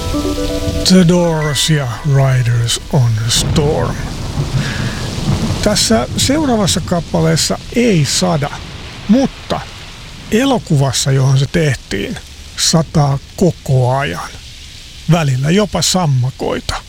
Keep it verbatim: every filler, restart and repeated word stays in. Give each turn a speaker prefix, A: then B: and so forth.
A: The Doors ja Riders on the Storm. Tässä seuraavassa kappaleessa ei sada, mutta elokuvassa, johon se tehtiin, sataa koko ajan. Välillä jopa sammakoita.